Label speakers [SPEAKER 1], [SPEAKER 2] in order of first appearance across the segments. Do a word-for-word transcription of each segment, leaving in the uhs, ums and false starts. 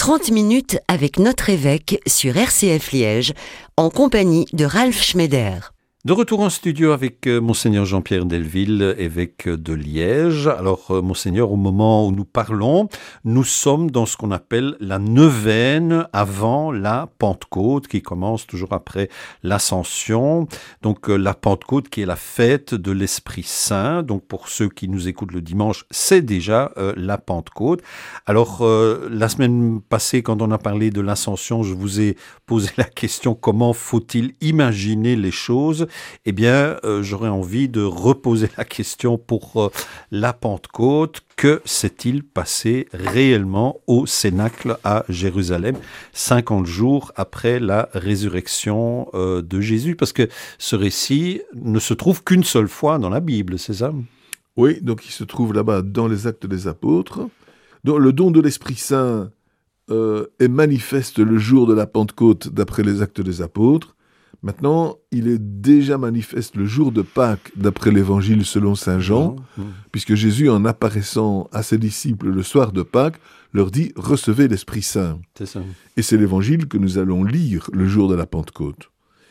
[SPEAKER 1] trente minutes avec notre évêque sur R C F Liège, en compagnie de Ralph Schneider.
[SPEAKER 2] De retour en studio avec euh, Monseigneur Jean-Pierre Delville, évêque de Liège. Alors, euh, Monseigneur, au moment où nous parlons, nous sommes dans ce qu'on appelle la neuvaine avant la Pentecôte, qui commence toujours après l'Ascension. Donc, euh, la Pentecôte qui est la fête de l'Esprit Saint. Donc, pour ceux qui nous écoutent le dimanche, c'est déjà euh, la Pentecôte. Alors, euh, la semaine passée, quand on a parlé de l'Ascension, je vous ai posé la question, comment faut-il imaginer les choses ? Eh bien, euh, j'aurais envie de reposer la question pour euh, la Pentecôte. Que s'est-il passé réellement au Cénacle à Jérusalem, cinquante jours après la résurrection euh, de Jésus? Parce que ce récit ne se trouve qu'une seule fois dans la Bible, c'est ça?
[SPEAKER 3] Oui, donc il se trouve là-bas dans les Actes des Apôtres. Donc, le don de l'Esprit Saint euh, est manifeste le jour de la Pentecôte d'après les Actes des Apôtres. Maintenant, il est déjà manifeste le jour de Pâques, d'après l'Évangile selon saint Jean, mmh. puisque Jésus, en apparaissant à ses disciples le soir de Pâques, leur dit « Recevez l'Esprit Saint ».
[SPEAKER 2] C'est ça.
[SPEAKER 3] Et c'est l'Évangile que nous allons lire le jour de la Pentecôte.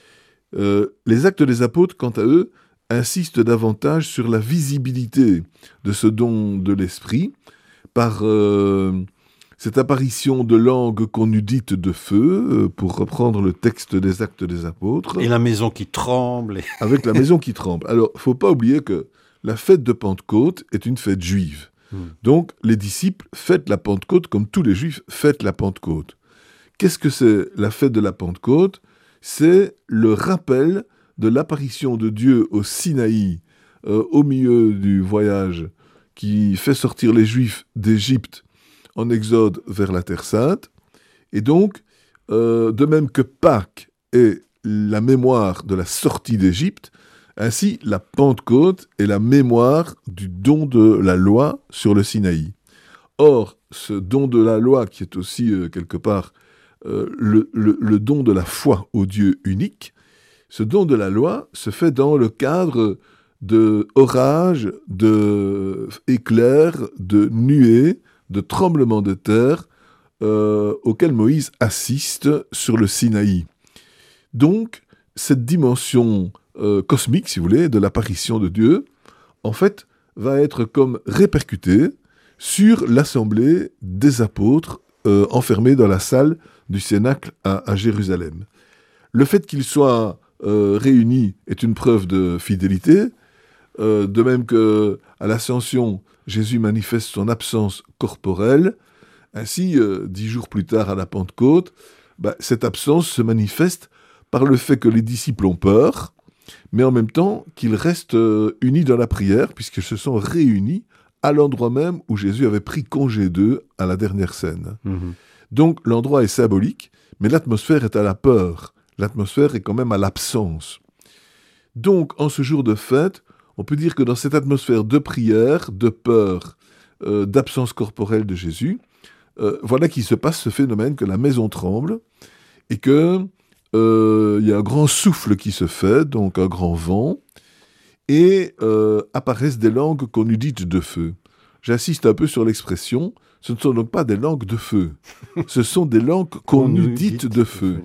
[SPEAKER 3] Euh, les Actes des Apôtres, quant à eux, insistent davantage sur la visibilité de ce don de l'Esprit, par... Euh, cette apparition de langue qu'on eût dite de feu, pour reprendre le texte des Actes des Apôtres.
[SPEAKER 2] Et la maison qui tremble. Et...
[SPEAKER 3] Avec la maison qui tremble. Alors, il ne faut pas oublier que la fête de Pentecôte est une fête juive. Hmm. Donc, les disciples fêtent la Pentecôte comme tous les Juifs fêtent la Pentecôte. Qu'est-ce que c'est la fête de la Pentecôte? C'est le rappel de l'apparition de Dieu au Sinaï, euh, au milieu du voyage qui fait sortir les Juifs d'Égypte en exode vers la Terre Sainte, et donc, euh, de même que Pâques est la mémoire de la sortie d'Égypte, ainsi la Pentecôte est la mémoire du don de la loi sur le Sinaï. Or, ce don de la loi, qui est aussi euh, quelque part euh, le, le, le don de la foi au Dieu unique, ce don de la loi se fait dans le cadre de orages, d'éclairs, de nuées, de tremblements de terre euh, auxquels Moïse assiste sur le Sinaï. Donc, cette dimension euh, cosmique, si vous voulez, de l'apparition de Dieu, en fait, va être comme répercutée sur l'assemblée des apôtres euh, enfermés dans la salle du Cénacle à, à Jérusalem. Le fait qu'ils soient euh, réunis est une preuve de fidélité, euh, de même qu'à l'Ascension, Jésus manifeste son absence corporelle. Ainsi, euh, dix jours plus tard à la Pentecôte, bah, cette absence se manifeste par le fait que les disciples ont peur, mais en même temps qu'ils restent euh, unis dans la prière, puisqu'ils se sont réunis à l'endroit même où Jésus avait pris congé d'eux à la dernière scène. Mmh. Donc l'endroit est symbolique, mais l'atmosphère est à la peur. L'atmosphère est quand même à l'absence. Donc, en ce jour de fête, on peut dire que dans cette atmosphère de prière, de peur, euh, d'absence corporelle de Jésus, euh, voilà qu'il se passe ce phénomène que la maison tremble et qu'il euh, y a un grand souffle qui se fait, donc un grand vent, et euh, apparaissent des langues qu'on eût dites de feu. J'insiste un peu sur l'expression, ce ne sont donc pas des langues de feu, ce sont des langues qu'on eût dites de feu.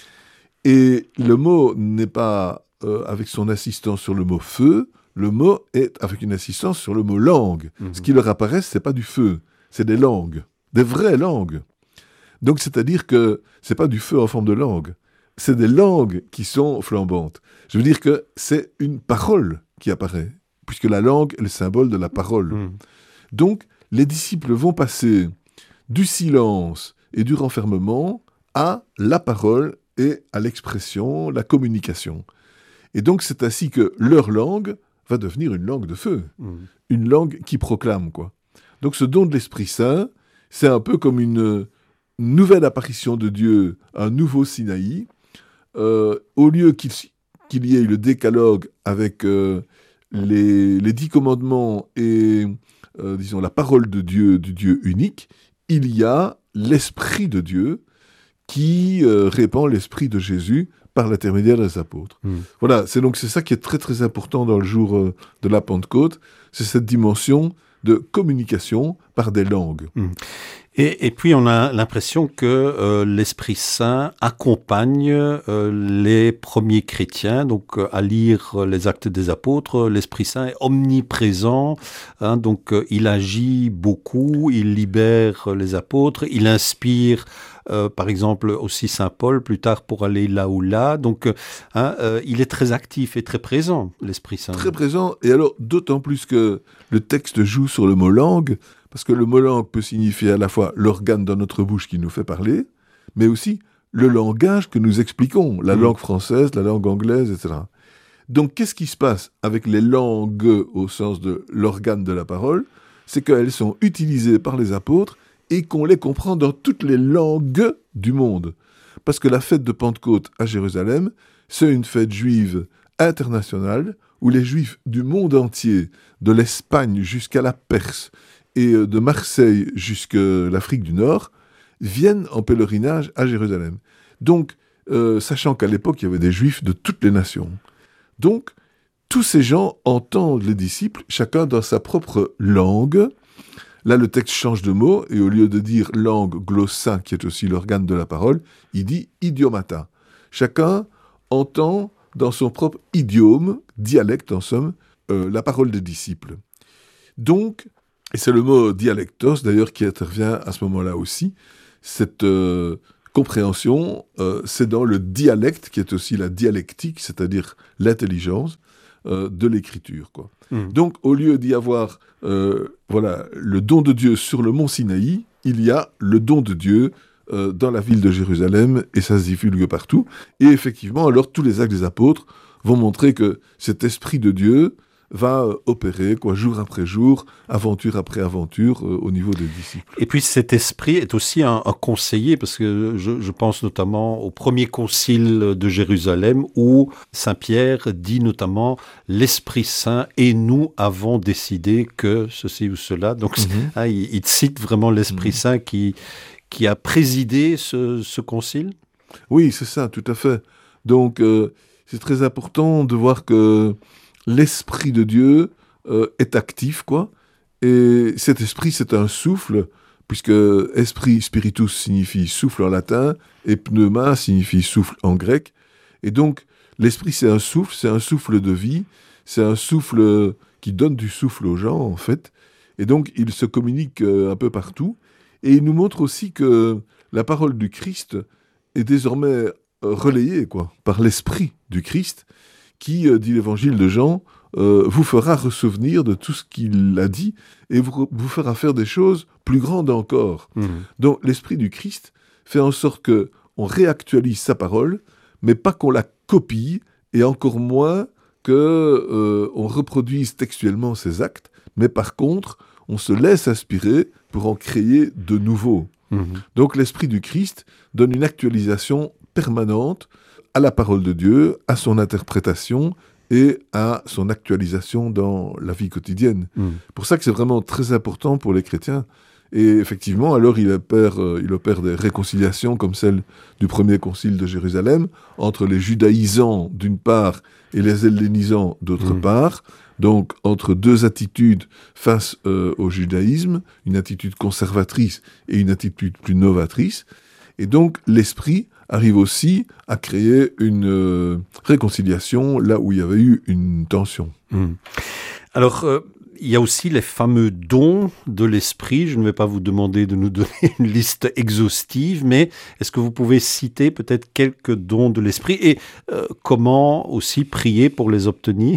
[SPEAKER 3] Et le mot n'est pas euh, avec son insistance sur le mot feu, le mot est avec une insistance sur le mot langue. Mmh. Ce qui leur apparaît, ce n'est pas du feu, c'est des langues, des vraies langues. Donc, c'est-à-dire que ce n'est pas du feu en forme de langue, c'est des langues qui sont flambantes. Je veux dire que c'est une parole qui apparaît, puisque la langue est le symbole de la parole. Mmh. Donc, les disciples vont passer du silence et du renfermement à la parole et à l'expression, la communication. Et donc, c'est ainsi que leur langue va devenir une langue de feu, mmh. une langue qui proclame, quoi. Donc ce don de l'Esprit Saint, c'est un peu comme une nouvelle apparition de Dieu, un nouveau Sinaï. Euh, au lieu qu'il, qu'il y ait le décalogue avec euh, les, les dix commandements et, euh, disons, la parole de Dieu, du Dieu unique, il y a l'Esprit de Dieu qui euh, répand l'Esprit de Jésus par l'intermédiaire des apôtres. Mmh. Voilà, c'est donc c'est ça qui est très très important dans le jour euh, de la Pentecôte, c'est cette dimension de communication par des langues.
[SPEAKER 2] Mmh. Et, et puis, on a l'impression que euh, l'Esprit Saint accompagne euh, les premiers chrétiens. Donc, euh, à lire les Actes des Apôtres, l'Esprit Saint est omniprésent. Hein, donc, euh, il agit beaucoup, il libère les apôtres, il inspire, euh, par exemple, aussi Saint Paul, plus tard, pour aller là ou là. Donc, euh, hein, euh, il est très actif et très présent, l'Esprit Saint.
[SPEAKER 3] Très présent, et alors d'autant plus que le texte joue sur le mot langue, parce que le mot langue peut signifier à la fois l'organe dans notre bouche qui nous fait parler, mais aussi le langage que nous expliquons, la mmh. langue française, la langue anglaise, et cetera. Donc, qu'est-ce qui se passe avec les langues au sens de l'organe de la parole? C'est qu'elles sont utilisées par les apôtres et qu'on les comprend dans toutes les langues du monde. Parce que la fête de Pentecôte à Jérusalem, c'est une fête juive internationale où les Juifs du monde entier, de l'Espagne jusqu'à la Perse, et de Marseille jusqu'à l'Afrique du Nord, viennent en pèlerinage à Jérusalem. Donc, euh, sachant qu'à l'époque, il y avait des Juifs de toutes les nations. Donc, tous ces gens entendent les disciples, chacun dans sa propre langue. Là, le texte change de mot, et au lieu de dire langue, glossa, qui est aussi l'organe de la parole, il dit idiomata. Chacun entend dans son propre idiome, dialecte en somme, euh, la parole des disciples. Donc, et c'est le mot dialectos, d'ailleurs, qui intervient à ce moment-là aussi. Cette euh, compréhension, euh, c'est dans le dialecte, qui est aussi la dialectique, c'est-à-dire l'intelligence euh, de l'écriture, quoi. Mmh. Donc, au lieu d'y avoir euh, voilà, le don de Dieu sur le mont Sinaï, il y a le don de Dieu euh, dans la ville de Jérusalem, et ça se divulgue partout. Et effectivement, alors, tous les actes des apôtres vont montrer que cet esprit de Dieu va euh, opérer, quoi, jour après jour, aventure après aventure, euh, au niveau des disciples.
[SPEAKER 2] Et puis cet esprit est aussi un, un conseiller, parce que je, je pense notamment au premier concile de Jérusalem, où Saint Pierre dit notamment « l'Esprit Saint et nous avons décidé que ceci ou cela ». Donc mm-hmm. hein, il, il cite vraiment l'Esprit mm-hmm. Saint qui, qui a présidé ce, ce concile.
[SPEAKER 3] Oui, c'est ça, tout à fait. Donc euh, c'est très important de voir que l'Esprit de Dieu euh, est actif, quoi. Et cet esprit, c'est un souffle, puisque esprit, spiritus, signifie souffle en latin, et pneuma signifie souffle en grec. Et donc, l'esprit, c'est un souffle, c'est un souffle de vie, c'est un souffle qui donne du souffle aux gens, en fait. Et donc, il se communique euh, un peu partout. Et il nous montre aussi que la parole du Christ est désormais euh, relayée, quoi, par l'esprit du Christ, qui, euh, dit l'évangile de Jean, euh, vous fera ressouvenir de tout ce qu'il a dit et vous, vous fera faire des choses plus grandes encore. Mmh. Donc l'esprit du Christ fait en sorte qu'on réactualise sa parole, mais pas qu'on la copie, et encore moins qu'on euh, reproduise textuellement ses actes, mais par contre, on se laisse inspirer pour en créer de nouveaux. Mmh. Donc l'esprit du Christ donne une actualisation permanente à la parole de Dieu, à son interprétation et à son actualisation dans la vie quotidienne. Mm. C'est pour ça que c'est vraiment très important pour les chrétiens. Et effectivement, alors il opère, euh, il opère des réconciliations comme celle du premier concile de Jérusalem, entre les judaïsants d'une part et les hellénisants d'autre mm. part, donc entre deux attitudes face euh, au judaïsme, une attitude conservatrice et une attitude plus novatrice. Et donc l'esprit arrive aussi à créer une euh, réconciliation là où il y avait eu une tension.
[SPEAKER 2] Mmh. Alors, euh, il y a aussi les fameux dons de l'esprit. Je ne vais pas vous demander de nous donner une liste exhaustive, mais est-ce que vous pouvez citer peut-être quelques dons de l'esprit et euh, comment aussi prier pour les obtenir?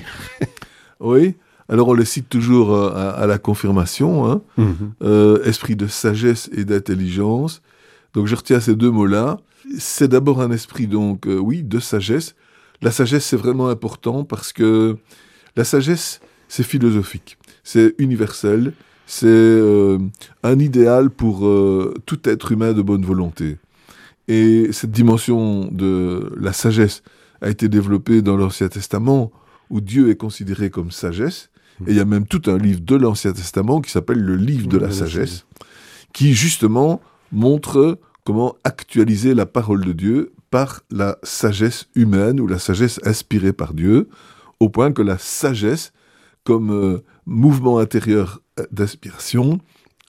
[SPEAKER 3] Oui, alors on les cite toujours euh, à, à la confirmation, hein. Mmh. euh, esprit de sagesse et d'intelligence. Donc je retiens ces deux mots-là. C'est d'abord un esprit, donc, euh, oui, de sagesse. La sagesse, c'est vraiment important parce que la sagesse, c'est philosophique, c'est universel, c'est euh, un idéal pour euh, tout être humain de bonne volonté. Et cette dimension de la sagesse a été développée dans l'Ancien Testament, où Dieu est considéré comme sagesse. Et il y a même tout un livre de l'Ancien Testament qui s'appelle le livre de la sagesse, qui justement montre comment actualiser la parole de Dieu par la sagesse humaine ou la sagesse inspirée par Dieu, au point que la sagesse, comme euh, mouvement intérieur d'inspiration,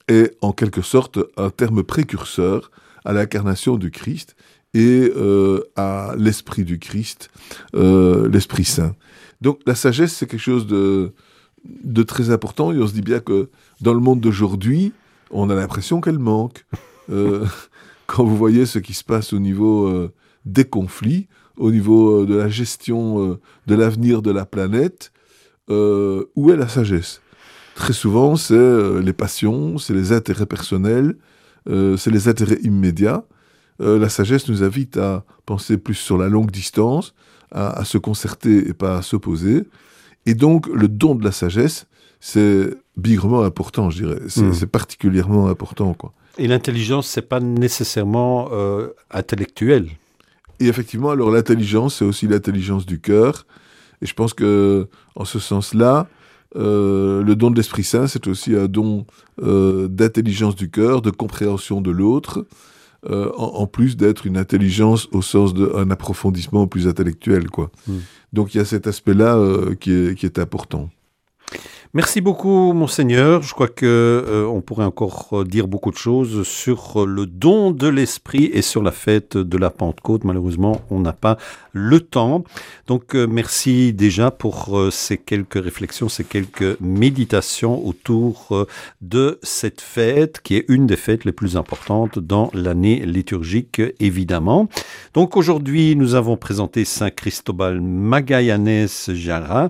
[SPEAKER 3] est en quelque sorte un terme précurseur à l'incarnation du Christ et euh, à l'Esprit du Christ, euh, l'Esprit Saint. Donc la sagesse, c'est quelque chose de, de très important, et on se dit bien que dans le monde d'aujourd'hui, on a l'impression qu'elle manque. Euh, quand vous voyez ce qui se passe au niveau euh, des conflits, au niveau euh, de la gestion euh, de l'avenir de la planète, euh, où est la sagesse ? Très souvent, c'est euh, les passions, c'est les intérêts personnels, euh, c'est les intérêts immédiats. Euh, la sagesse nous invite à penser plus sur la longue distance, à, à se concerter et pas à s'opposer. Et donc, le don de la sagesse, c'est bigrement important, je dirais. C'est, mmh. c'est particulièrement important, quoi.
[SPEAKER 2] Et l'intelligence, c'est pas nécessairement euh, intellectuel.
[SPEAKER 3] Et effectivement, alors l'intelligence, c'est aussi l'intelligence du cœur. Et je pense que, en ce sens-là, euh, le don de l'Esprit Saint, c'est aussi un don euh, d'intelligence du cœur, de compréhension de l'autre, euh, en, en plus d'être une intelligence au sens d'un approfondissement plus intellectuel, quoi. Mmh. Donc il y a cet aspect-là euh, qui est, qui est important.
[SPEAKER 2] Merci beaucoup, Monseigneur. Je crois qu'on euh, pourrait encore dire beaucoup de choses sur le don de l'Esprit et sur la fête de la Pentecôte. Malheureusement, on n'a pas le temps. Donc, euh, merci déjà pour euh, ces quelques réflexions, ces quelques méditations autour euh, de cette fête, qui est une des fêtes les plus importantes dans l'année liturgique, évidemment. Donc, aujourd'hui, nous avons présenté Saint Cristobal Magallanes Jara,